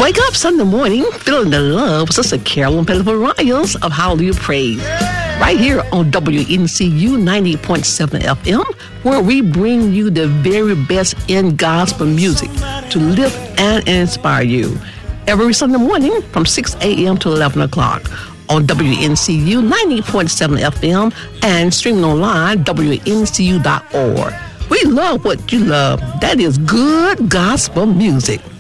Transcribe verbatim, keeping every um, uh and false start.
Wake up Sunday morning feeling the love with Sister Carolyn Pellifer-Ryans of Hallelujah Praise. Right here on W N C U ninety point seven F M, where we bring you the very best in gospel music to lift and inspire you. Every Sunday morning from six a.m. to eleven o'clock on W N C U ninety point seven F M and streaming online W N C U dot org. We love what you love. That is good gospel music.